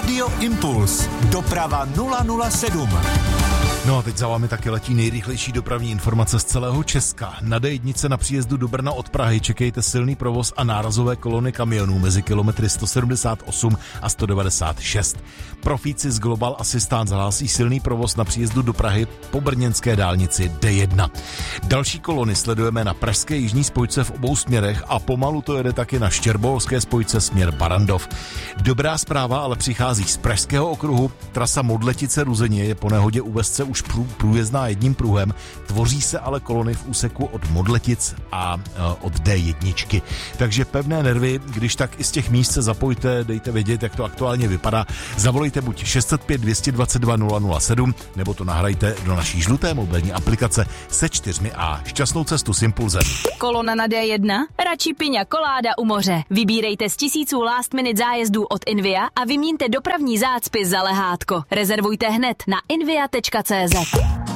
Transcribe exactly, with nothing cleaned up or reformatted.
Radio Impuls. Doprava nula nula sedm. No a teď za vámi taky letí nejrychlejší dopravní informace z celého Česka. Na dé jedna na příjezdu do Brna od Prahy čekejte silný provoz a nárazové kolony kamionů mezi kilometry sto sedmdesát osm a sto devadesát šest. Profíci z Global Assistance hlásí silný provoz na příjezdu do Prahy po brněnské dálnici dé jedna. Další kolony sledujeme na pražské jižní spojce v obou směrech a pomalu to jede taky na štěrboholské spojce směr Barrandov. Dobrá zpráva ale přichází z pražského okruhu. Trasa Modletice Ruzeně je po nehodě u Vesce už prů, průjezdná jedním pruhem, tvoří se ale kolony v úseku od Modletic a e, od dé jedna. Takže pevné nervy, když tak i z těch míst se zapojte, dejte vědět, jak to aktuálně vypadá. Zavolejte buď šest set pět dvě stě dvacet dva nula nula sedm, nebo to nahrajte do naší žluté mobilní aplikace se čtyřmi A. Šťastnou cestu s Impulzem. Kolona na dé jedna? Radši piňa koláda u moře. Vybírejte z tisíců last minute zájezdů od Invia a vyměňte dopravní zácpy za lehátko. Rezervujte hned na invia tečka cé zet.